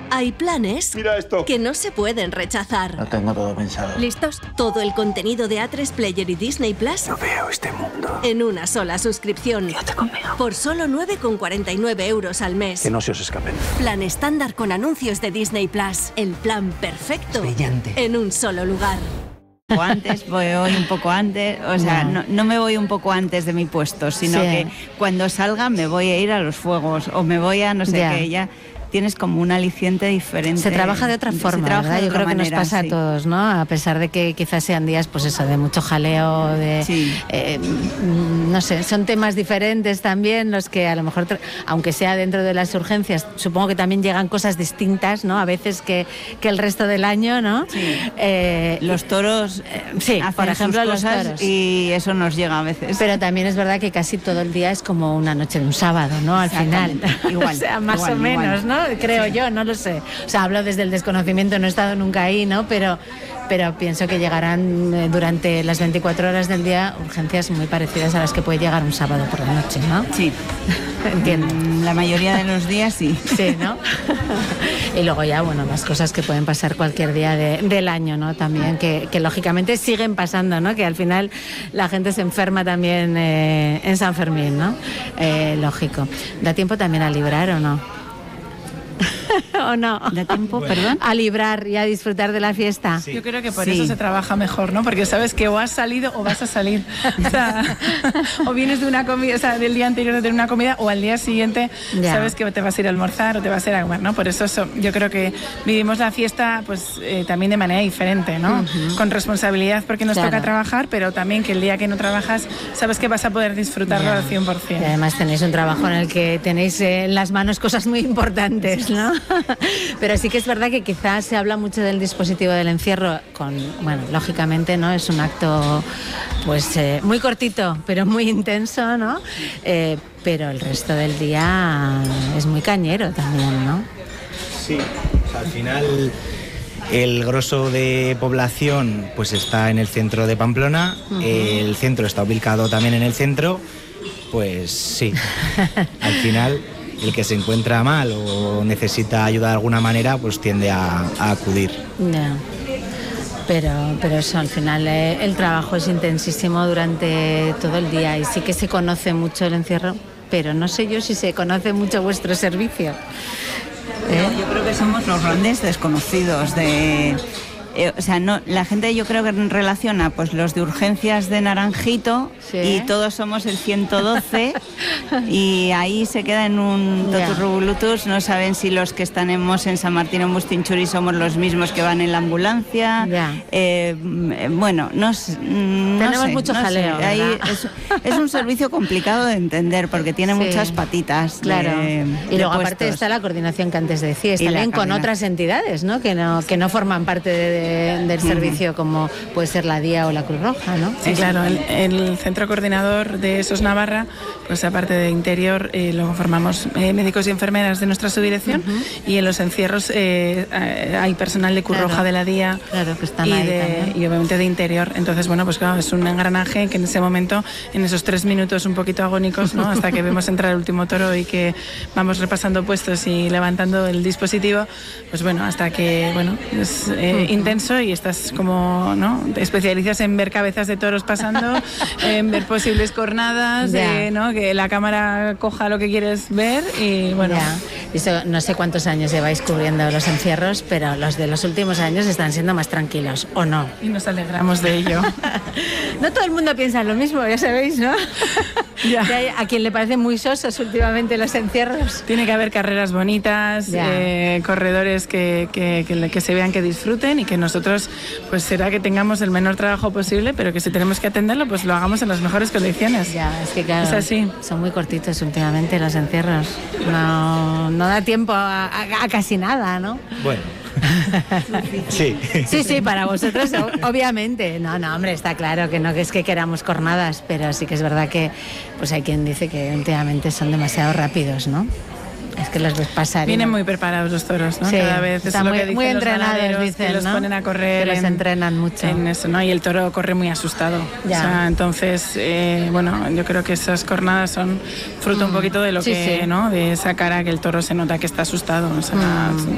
Hay planes Mira esto. que no se pueden rechazar. Lo tengo todo pensado. ¿Listos? Todo el contenido de A3 Player y Disney Plus No veo este mundo. en una sola suscripción. Quédate conmigo. Por solo 9,49 euros al mes. Que no se os escapen. Plan estándar con anuncios de Disney Plus. El plan perfecto. Brillante. En un solo lugar. O antes, voy un poco antes, o sea, no me voy un poco antes de mi puesto, sino que cuando salga me voy a ir a los fuegos o me voy a no sé qué, ya tienes como un aliciente diferente. Se trabaja de otra forma, ¿verdad? Yo creo que nos pasa a todos, ¿no? A pesar de que quizás sean días, pues eso, de mucho jaleo, de no sé, son temas diferentes también los que a lo mejor, aunque sea dentro de las urgencias, supongo que también llegan cosas distintas, ¿no? A veces que el resto del año, ¿no? Sí. Los toros, por ejemplo, los toros. Y eso nos llega a veces. Pero también es verdad que casi todo el día es como una noche de un sábado, ¿no? Al final. Igual. O sea, más o menos, ¿no? Creo yo, no lo sé. O sea, hablo desde el desconocimiento, no he estado nunca ahí, ¿no? Pero pienso que llegarán durante las 24 horas del día urgencias muy parecidas a las que puede llegar un sábado por la noche, ¿no? Sí. Entiendo. La mayoría de los días sí. Sí, ¿no? Y luego ya, bueno, las cosas que pueden pasar cualquier día del año, ¿no? También, que lógicamente siguen pasando, ¿no? Que al final la gente se enferma también en San Fermín, ¿no? Lógico. ¿Da tiempo también a librar o no? ¿O no? ¿Da tiempo, perdón? A librar y a disfrutar de la fiesta. Sí. Yo creo que por eso se trabaja mejor, ¿no? Porque sabes que o has salido o vas a salir. O sea, o vienes de una comida, o sea, del día anterior de tener una comida, o al día siguiente sabes que te vas a ir a almorzar o te vas a ir a comer, ¿no? Por eso yo creo que vivimos la fiesta pues también de manera diferente, ¿no? Con responsabilidad porque nos toca trabajar, pero también que el día que no trabajas sabes que vas a poder disfrutarlo al 100%. Y además tenéis un trabajo en el que tenéis en las manos cosas muy importantes, ¿no? Pero sí que es verdad que quizás se habla mucho del dispositivo del encierro bueno, lógicamente, ¿no? Es un acto pues muy cortito, pero muy intenso, ¿no? Pero el resto del día es muy cañero también, ¿no? Sí, o sea, al final el grosso de población pues está en el centro de Pamplona, el centro está ubicado también en el centro, pues sí, al final el que se encuentra mal o necesita ayuda de alguna manera, pues tiende a acudir. No. Pero eso, al final el trabajo es intensísimo durante todo el día y sí que se conoce mucho el encierro, pero no sé yo si se conoce mucho vuestro servicio. Yo creo que somos los grandes desconocidos de... o sea, no, la gente yo creo que relaciona pues los de urgencias de Naranjito y todos somos el 112 y ahí se queda en un toturrubulutus, no saben si los que estamos en San Martín o Mustinchuri somos los mismos que van en la ambulancia. Bueno, tenemos mucho jaleo. Ahí es un servicio complicado de entender porque tiene muchas patitas. Claro. Y luego aparte está la coordinación que antes decías, también con otras entidades, ¿no? Que no forman parte del servicio como puede ser la DIA o la Cruz Roja, ¿no? Sí, claro, el centro coordinador de SOS Navarra, pues aparte de interior, lo formamos médicos y enfermeras de nuestra subdirección y en los encierros hay personal de Cruz Roja de la DIA que están ahí y obviamente de interior. Entonces, bueno, pues claro, es un engranaje que en ese momento, en esos 3 minutos un poquito agónicos, ¿no? Hasta que vemos entrar el último toro y que vamos repasando puestos y levantando el dispositivo, pues bueno, hasta que, bueno, es intenso y estás como, ¿no? Te especializas en ver cabezas de toros pasando, en ver posibles cornadas, ¿no? Que la cámara coja lo que quieres ver y bueno. Eso, no sé cuántos años lleváis cubriendo los encierros, pero los de los últimos años están siendo más tranquilos, ¿o no? Y nos alegramos de ello. No todo el mundo piensa lo mismo, ya sabéis, ¿no? A quien le parecen muy sosos últimamente los encierros. Tiene que haber carreras bonitas, corredores que se vean que disfruten y que nosotros, pues será que tengamos el menor trabajo posible, pero que si tenemos que atenderlo, pues lo hagamos en las mejores condiciones. Es que claro, es así. Son muy cortitos últimamente los encierros. No da tiempo a casi nada, ¿no? Bueno. Sí, para vosotros, obviamente. No, hombre, está claro que no es que queramos cornadas, pero sí que es verdad que pues hay quien dice que últimamente son demasiado rápidos, ¿no? Es que los ves pasar. Vienen muy preparados los toros, ¿no? Cada vez es lo que dicen muy entrenados, los dicen, que los ponen a correr. Que los entrenan mucho. En eso, ¿no? Y el toro corre muy asustado. O sea, entonces, bueno, yo creo que esas cornadas son fruto un poquito de lo que, ¿no? De esa cara que el toro se nota que está asustado. O sea,